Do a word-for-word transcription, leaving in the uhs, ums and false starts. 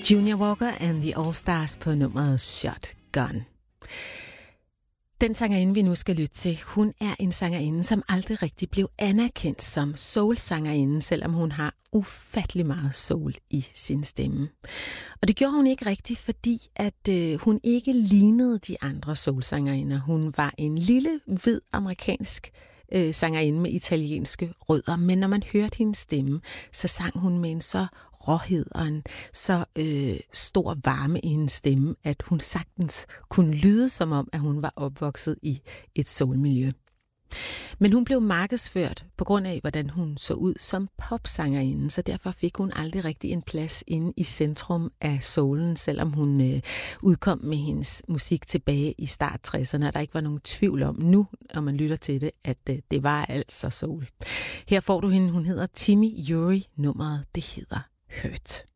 Junior Walker and the All Stars på nummeret Shotgun. Den sangerinde, vi nu skal lytte til, hun er en sangerinde, som aldrig rigtig blev anerkendt som soul-sangerinde, selvom hun har ufattelig meget soul i sin stemme. Og det gjorde hun ikke rigtigt, fordi at øh, hun ikke lignede de andre soul-sangerinder. Hun var en lille, hvid amerikansk øh, sangerinde med italienske rødder, men når man hørte hendes stemme, så sang hun med en så råhed og en så øh, stor varme i hendes stemme, at hun sagtens kunne lyde som om, at hun var opvokset i et soulmiljø. Men hun blev markedsført på grund af, hvordan hun så ud som popsangerinde, så derfor fik hun aldrig rigtig en plads inde i centrum af soulen, selvom hun øh, udkom med hendes musik tilbage i start tresserne, og der ikke var nogen tvivl om nu, når man lytter til det, at øh, det var altså soul. Her får du hende, hun hedder Timmy Urie, nummeret det hedder Hurt.